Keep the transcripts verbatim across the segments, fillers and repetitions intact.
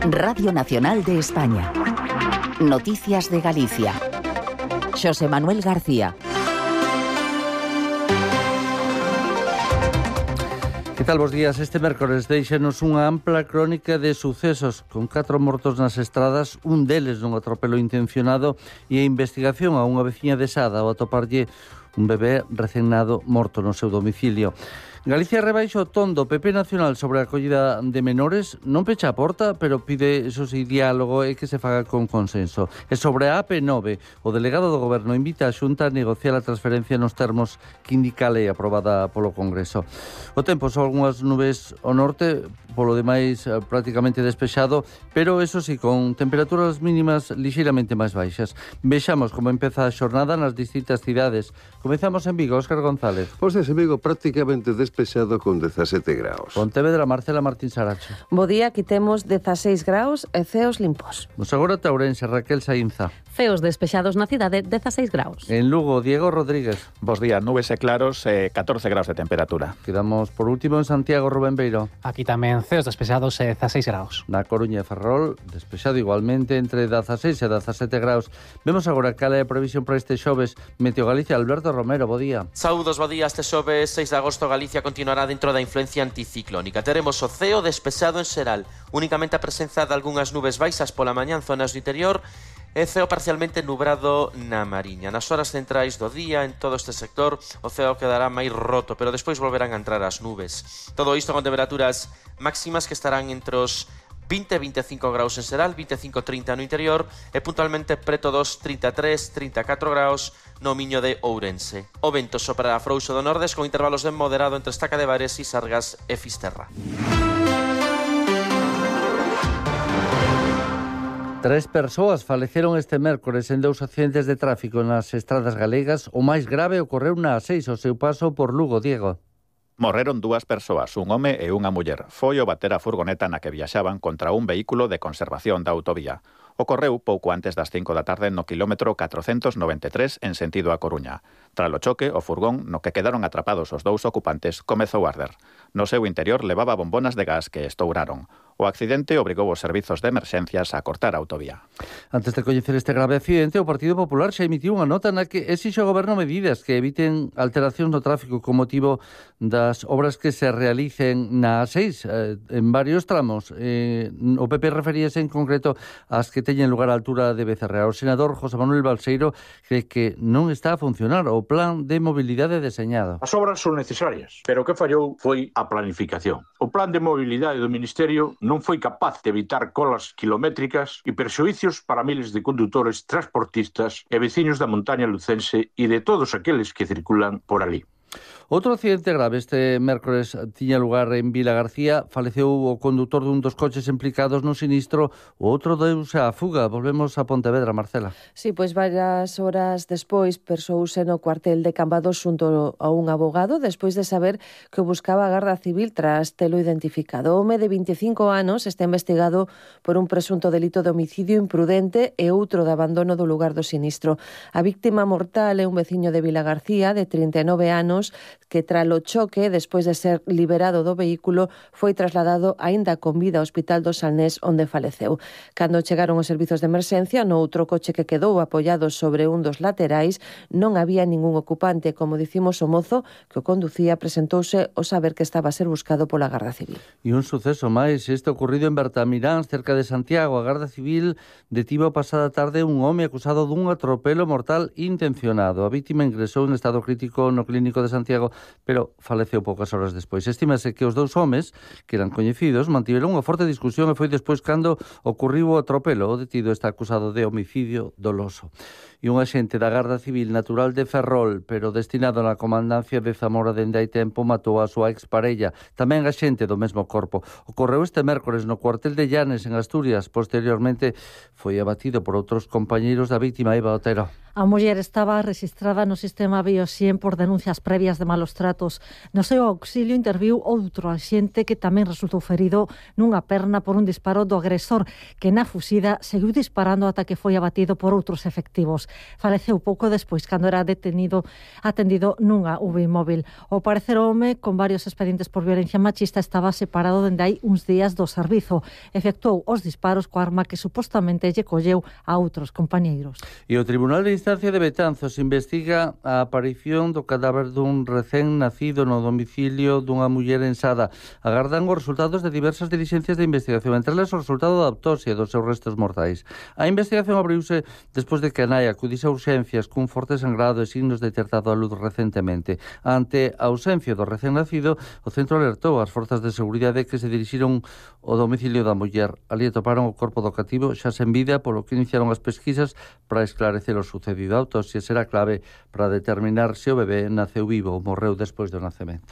Radio Nacional de España. Noticias de Galicia. Xosé Manuel García. Que tal, bos días? Este mércores deixanos unha ampla crónica de sucesos con catro mortos nas estradas, un deles nun atropelo intencionado e a investigación a unha veciña de Sada ao atoparlle un bebé recén nado morto no seu domicilio. Galicia rebaixa o ton do P P Nacional sobre a acollida de menores, non pecha a porta, pero pide, eso sí, diálogo e que se faga con consenso. E sobre a A P nove, o delegado do Goberno invita a Xunta a negociar a transferencia nos termos que indica a lei aprobada polo Congreso. O tempo son algunhas nubes ao norte, polo demais prácticamente despexado, pero eso sí, con temperaturas mínimas lixeiramente máis baixas. Vexamos como empeza a xornada nas distintas cidades. Comezamos en Vigo, Óscar González. Pois en Vigo prácticamente despexado con dezasete graus. Pontevedra, Marcela Martín Saracho. Bo día, aquí temos dezaseis graus e ceos limpos. Nos agora Taurense, Raquel Saínza. Ceos despexados na cidade, dezaseis graus. En Lugo, Diego Rodríguez. Bos días, nubes e claros, eh, catorce graus de temperatura. Quedamos por último en Santiago, Rubén Beiro. Aquí tamén ceos despexados e dezaseis graus. Na Coruña e Ferrol, despexado igualmente entre dezaseis e dezasete graus. Vemos agora cal é a previsión para este xoves. Meteo Galicia, Alberto Romero, bo día. Saúdos, bo día. Este xoves seis de agosto Galicia continuará dentro da influencia anticiclónica. Teremos o ceo despexado en xeral, únicamente a presenza de algunhas nubes baixas pola mañá en zonas do interior e ceo parcialmente nubrado na Mariña. Nas horas centrais do día, en todo este sector, o ceo quedará máis roto, pero despois volverán a entrar as nubes. Todo isto con temperaturas máximas que estarán entre os vinte e veinticinco graus en xeral, veinticinco a trinta no interior e puntualmente preto dos trinta e tres a trinta e catro graus no Miño de Ourense. O vento soprará frouxo do nordes con intervalos de moderado entre Estaca de Bares e Sargas e Fisterra. Tres persoas faleceron este mércores en dous accidentes de tráfico nas estradas galegas. O máis grave ocorreu na A seis ao seu paso por Lugo, Diego. Morreron dúas persoas, un home e unha muller. Foi o bater a furgoneta na que viaxaban contra un vehículo de conservación da autovía. Ocorreu pouco antes das cinco da tarde no quilómetro catrocentos noventa e tres en sentido a Coruña. Tras o choque, o furgón no que quedaron atrapados os dous ocupantes comezou a arder. No seu interior levaba bombonas de gas que estouraron. O accidente obrigou os servizos de emerxencias a cortar a autovía. Antes de coñecer este grave accidente, o Partido Popular xa emitiu unha nota na que exixe ao Goberno medidas que eviten alteracións no tráfico con motivo das obras que se realicen na A seis eh, en varios tramos. Eh, o P P referíase en concreto ás que teñen lugar á altura de Becerra. O senador José Manuel Balseiro cree que non está a funcionar o plan de mobilidade deseñado. As obras son necesarias, pero o que fallou foi a planificación. O plan de mobilidade do Ministerio non foi capaz de evitar colas kilométricas e perxuicios para miles de condutores, transportistas e veciños da montaña lucense e de todos aqueles que circulan por ali. Outro accidente grave este mércores tiña lugar en Vila García. Faleceu o condutor dun dos coches implicados no sinistro, o outro deuse á fuga. Volvemos a Pontevedra, Marcela. Sí, pois varias horas despois persouse no cuartel de Cambados xunto a un abogado despois de saber que o buscaba a Garda Civil tras telo identificado. O home de veinticinco anos está investigado por un presunto delito de homicidio imprudente e outro de abandono do lugar do sinistro. A víctima mortal é un veciño de Vila García de trinta e nove anos que tralo choque, despois de ser liberado do vehículo, foi trasladado aínda con vida ao Hospital do Salnés, onde faleceu. Cando chegaron os servizos de emerxencia, no outro coche que quedou apoiado sobre un dos laterais, non había ningún ocupante. Como dicimos, o mozo que o conducía presentouse ao saber que estaba a ser buscado pola Garda Civil. E un suceso máis, este ocorrido en Bertamiráns, cerca de Santiago. A Garda Civil detivo a pasada tarde un home acusado dun atropelo mortal intencionado. A vítima ingresou en estado crítico no clínico de Santiago, pero faleceu poucas horas despois. Estímase que os dous homes, que eran coñecidos, mantiveron unha forte discusión e foi despois cando ocorriu o atropelo. O detido está acusado de homicidio doloso. E un axente da Garda Civil natural de Ferrol, pero destinado na comandancia de Zamora dende hai tempo, matou a súa exparella, tamén axente do mesmo corpo. Ocorreu este mércores no cuartel de Llanes, en Asturias. Posteriormente foi abatido por outros compañeiros da vítima, Eva Otero. A muller estaba registrada no sistema Biosien por denuncias previas de malos tratos. No seu auxilio interviu outro axente que tamén resultou ferido nunha perna por un disparo do agresor, que na fusida seguiu disparando ata que foi abatido por outros efectivos. Faleceu pouco despois, cando era detenido atendido nunha U B I móvil. O parecer o home, con varios expedientes por violencia machista, estaba separado dende hai uns días do servizo. Efectuou os disparos coa arma que supostamente lle colleu a outros compañeiros. E o Tribunal de Instancia de Betanzos investiga a aparición do cadáver dun recén nacido no domicilio dunha muller en Sada. Agardan os resultados de diversas dilixencias de investigación, entre elas o resultado da autopsia dos seus restos mortais. A investigación abriuse despois de que a nai acudise a urxencias cun forte sangrado e signos de ter dado a luz recentemente. Ante a ausencia do recén nacido, o centro alertou as forzas de seguridade que se dirixiron ao domicilio da muller. Ali atoparon o corpo do cativo xa sen vida, polo que iniciaron as pesquisas para esclarecer o sucedido. A autopsia será clave para determinar se o bebé naceu vivo ou morreu despois do nacemento.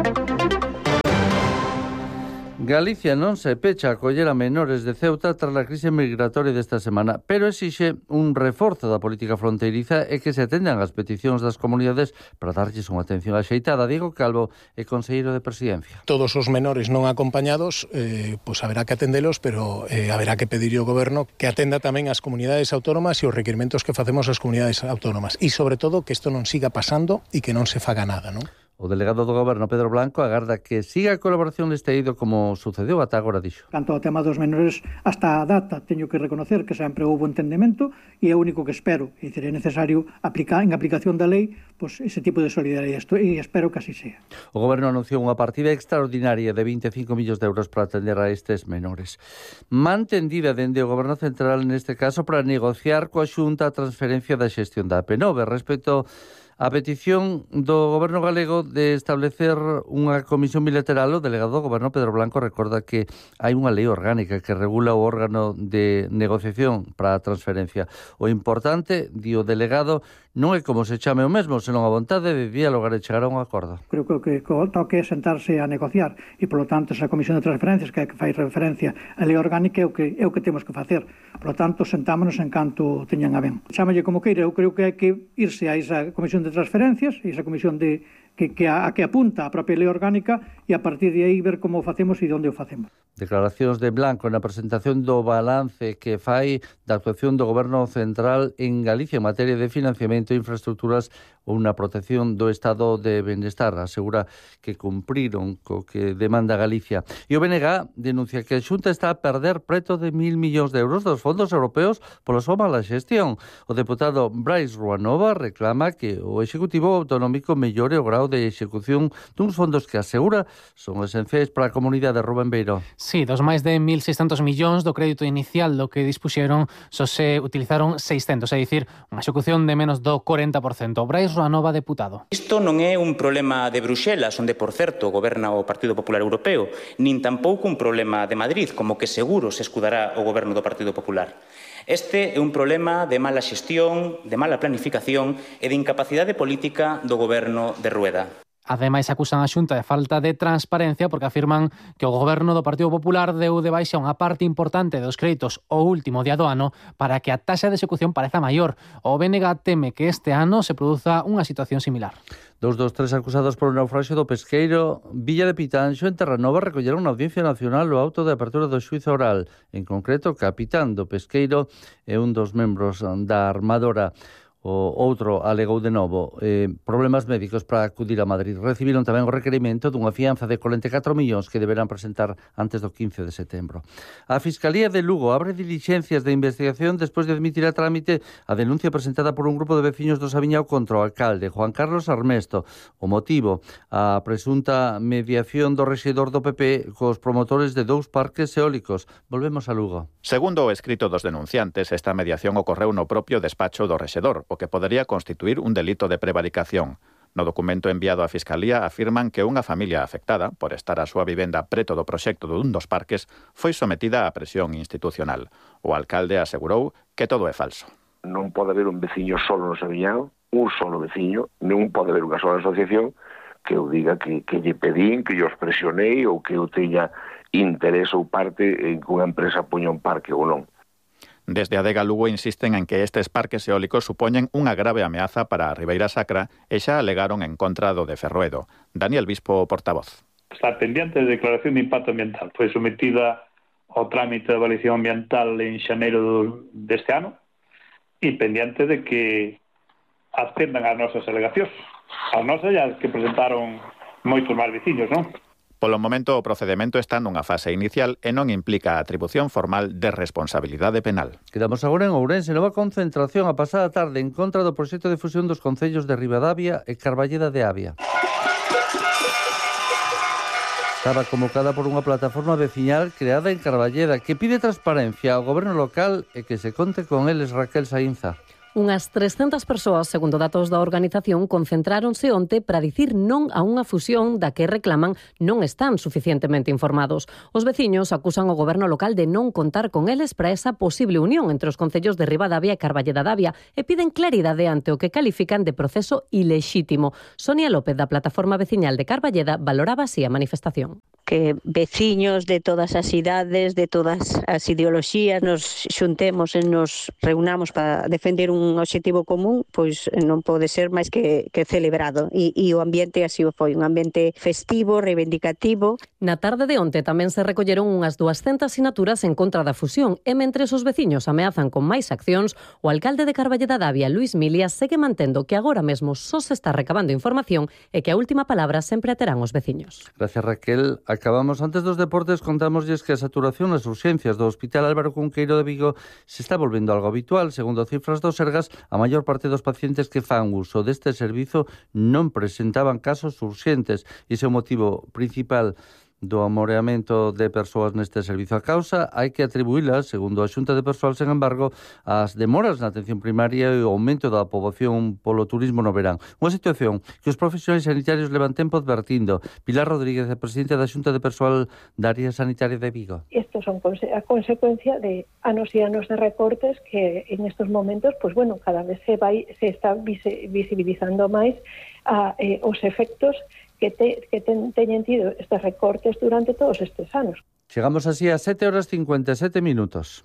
Galicia non se pecha a acoller a menores de Ceuta tras a crise migratoria desta semana, pero exixe un reforzo da política fronteiriza e que se atendan as peticións das comunidades para darlles unha atención axeitada. Diego Calvo é conselleiro de Presidencia. Todos os menores non acompañados, eh, pois haberá que atendelos, pero eh, haberá que pedirle ao goberno que atenda tamén as comunidades autónomas e os requerimentos que facemos as comunidades autónomas. E, sobre todo, que isto non siga pasando e que non se faga nada, non? O delegado do Goberno, Pedro Blanco, agarda que siga a colaboración deste eido como sucedeu ata agora, dixo. Canto ao tema dos menores, hasta a data teño que reconocer que sempre houve entendemento e é o único que espero. E é necesario aplicar en aplicación da lei pois, ese tipo de solidariedade e espero que así sea. O Goberno anunciou unha partida extraordinaria de vinte e cinco millóns de euros para atender a estes menores. Mantendida dende o Goberno Central neste caso para negociar coa Xunta a transferencia da xestión da A P nove respecto a petición do Goberno galego de establecer unha comisión bilateral. O delegado do Goberno, Pedro Blanco, recorda que hai unha lei orgánica que regula o órgano de negociación para a transferencia. O importante, di o delegado, non é como se chame o mesmo, senón a vontade de dialogar e chegar a un acordo. Creo que o que toque é sentarse a negociar e, polo tanto, esa comisión de transferencias que fai referencia á lei orgánica é o que, é o que temos que facer. Polo tanto, sentámonos en canto teñan a ben. Chámalle como queira, eu creo que hai que irse a esa comisión de transferencias e esa comisión de que, que a, a que apunta a propia lei orgánica e a partir de aí ver como o facemos e onde o facemos. Declaracións de Blanco na presentación do balance que fai da actuación do Goberno Central en Galicia en materia de financiamento, infraestructuras ou na protección do estado de benestar. Asegura que cumpriron co que demanda Galicia. E o B N G denuncia que a Xunta está a perder preto de mil millóns de euros dos fondos europeos pola súa mala xestión. O deputado Brais Ruanova reclama que o Executivo Autonómico mellore o grau de execución duns fondos que asegura son esenciais para a comunidade. Rubén Beiro. Sí, dos máis de mil seiscentos millóns do crédito inicial do que dispuxeron só se utilizaron seiscentos, é dicir, unha execución de menos do corenta por cento. Brais Ruanova, deputado. Isto non é un problema de Bruxelas, onde, por certo, goberna o Partido Popular Europeo, nin tampouco un problema de Madrid, como que seguro se escudará o goberno do Partido Popular. Este é un problema de mala xestión, de mala planificación e de incapacidade política do goberno de Rueda. Ademais, acusan a Xunta de falta de transparencia porque afirman que o goberno do Partido Popular deu de baixa unha parte importante dos créditos o último día do ano para que a taxa de execución pareza maior. O B N G teme que este ano se produza unha situación similar. Dos dos tres acusados por o naufraxio do pesqueiro Villa de Pitanxo en Terranova recolleron na Audiencia Nacional o auto de apertura do xuízo oral. En concreto, o capitán do pesqueiro e un dos membros da armadora. O outro alegou de novo eh, problemas médicos para acudir a Madrid. Recibiron tamén o requerimento dunha fianza de corenta e catro millóns que deberán presentar antes do quince de setembro. A Fiscalía de Lugo abre dilixencias de investigación despois de admitir a trámite a denuncia presentada por un grupo de veciños do Sabiñao contra o alcalde Juan Carlos Armesto. O motivo, a presunta mediación do rexedor do P P cos promotores de dous parques eólicos. Volvemos a Lugo. Segundo o escrito dos denunciantes, esta mediación ocorreu no propio despacho do rexedor, o que podería constituir un delito de prevaricación. No documento enviado á Fiscalía afirman que unha familia afectada, por estar a súa vivenda preto do proxecto dun dos parques, foi sometida á presión institucional. O alcalde asegurou que todo é falso. Non pode haber un veciño solo no Sabiñao, un solo veciño, non pode haber unha sola asociación que eu diga que, que lle pedín, que yo os presionei ou que eu teña interés ou parte en que unha empresa poña un parque ou non. Desde Adega Lugo insisten en que estes parques eólicos supoñen unha grave ameaza para a Ribeira Sacra e xa alegaron en contra do de Ferroedo. Daniel Bispo, portavoz. Está pendiente de declaración de impacto ambiental. Foi sometida ao trámite de avaliación ambiental en xaneiro deste ano e pendiente de que ascendan as nosas alegacións. As nosas ya que presentaron moitos máis veciños, non? Polo momento, o procedemento está nunha fase inicial e non implica a atribución formal de responsabilidade penal. Quedamos agora en Ourense, nova concentración a pasada tarde en contra do proxecto de fusión dos concellos de Ribadavia e Carballeda de Avia. Estaba convocada por unha plataforma veciñal creada en Carballeda que pide transparencia ao goberno local e que se conte con eles. Raquel Saínza. Unhas trescentas persoas, segundo datos da organización, concentráronse onte para dicir non a unha fusión da que reclaman non están suficientemente informados. Os veciños acusan o goberno local de non contar con eles para esa posible unión entre os concellos de Ribadavia e Carballeda de Avia e piden claridade ante o que califican de proceso ilexítimo. Sonia López, da plataforma veciñal de Carballeda, valoraba así a manifestación. Que veciños de todas as idades, de todas as ideoloxías, nos xuntemos e nos reunamos para defender un un obxectivo común, pois non pode ser máis que, que celebrado. E, e o ambiente así o foi, un ambiente festivo, reivindicativo. Na tarde de onte tamén se recolleron unhas duascentas sinaturas en contra da fusión e mentres os veciños ameazan con máis accións, o alcalde de Carballeda de Avia, Luis Milia, segue mantendo que agora mesmo só se está recabando información e que a última palabra sempre a terán os veciños. Gracias, Raquel. Acabamos antes dos deportes, contámoslles que a saturación nas urxencias do Hospital Álvaro Cunqueiro de Vigo se está volvendo algo habitual. Segundo cifras do Sergas, a maior parte dos pacientes que fan uso deste servizo non presentaban casos urxentes. Ese é o motivo principal do amoreamento de persoas neste servizo. A causa hai que atribuílas, segundo a Xunta de Persoal, sen embargo, as demoras na atención primaria e o aumento da poboación polo turismo no verán. Unha situación que os profesionais sanitarios levan tempo advertindo. Pilar Rodríguez, a presidenta da Xunta de Persoal da Área Sanitaria de Vigo. Estos son a consecuencia de anos e anos de recortes que en estos momentos, pues bueno, cada vez se vai se está visibilizando máis a, eh, os efectos que, te, que ten, teñen tido estes recortes durante todos estes anos. Chegamos así a sete horas cincuenta e sete minutos.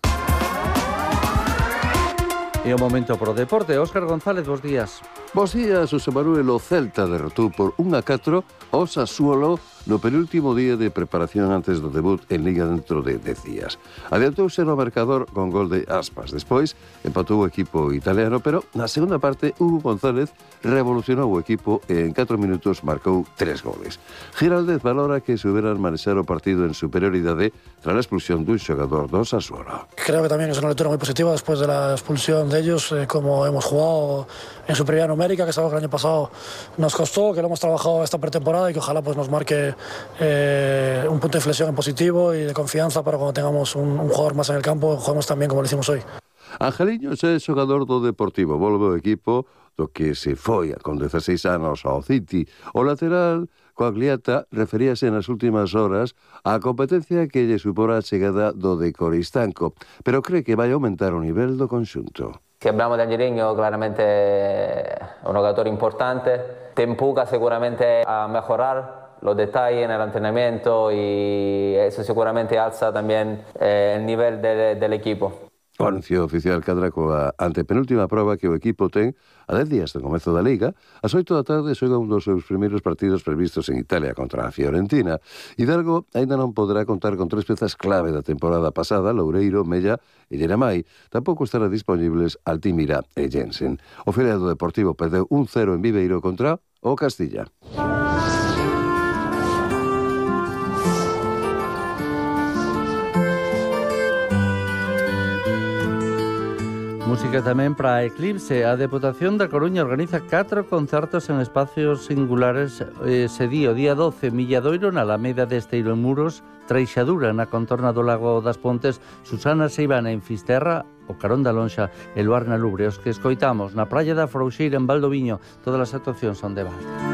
E o momento pro deporte. Óscar González, bos días. Bos días, José Manuel. O Celta derrotou por un a catro ao Sassuolo no penúltimo día de preparación antes do debut en Liga dentro de dez días. Adiantouse no marcador con gol de Aspas. Despois empatou o equipo italiano, pero na segunda parte Hugo González revolucionou o equipo e en catro minutos marcou tres goles. Giraldez valora que se houberan manexar o partido en superioridade tras a expulsión dun xogador do Sassuolo. Creo que tamén é unha lectura moi positiva despois de la expulsión de ellos, eh, como hemos jugado en superioridad numérica, que sabemos que el año pasado nos costó, que lo hemos trabajado esta pretemporada y que ojalá pues, nos marque eh, un punto de inflexión en positivo y de confianza para cuando tengamos un, un jugador más en el campo, juguemos tan bien como lo hicimos hoy. Angeliño é xogador do Deportivo, volve o equipo do que se foi con dezaseis anos ao City. O lateral, Coagliata, referíase nas últimas horas á competencia que lle supora a chegada do de Coristanco, pero cree que vai aumentar o nivel do conxunto. Que hablamos de Angeliño, claramente un jugador importante, te empuja seguramente a mejorar los detalles en el entrenamiento y eso seguramente alza también eh, el nivel de, del equipo. O anuncio oficial cadra coa antepenúltima proba que o equipo ten a dez días do comezo da Liga. Ás oito da tarde xoga un dos seus primeiros partidos previstos en Italia contra a Fiorentina. Hidalgo aínda non poderá contar con tres pezas clave da temporada pasada, Loureiro, Mella e Lleramai. Tampouco estará disponibles Altimira e Jensen. O filial do Deportivo perdeu un cero en Viveiro contra o Castilla. Música tamén para Eclipse. A Deputación da Coruña organiza catro concertos en espacios singulares ese día, o día doce, Milladoiro na Alameda de Esteiro en Muros, Treixadura na contorna do Lago das Pontes, Susana Seivana en Fisterra, o Carón da Lonxa e Luar na Lubre. Os que escoitamos na Praia da Frouxeira en Valdoviño, todas as actuacións son de Valde.